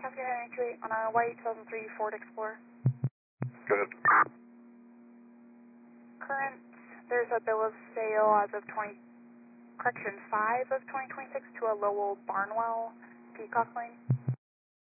Cascade 928 on a white 2003 Ford Explorer. Go ahead. Current, there's a bill of sale as of 5 of 2026 to a Lowell Barnwell, Peacock Lane.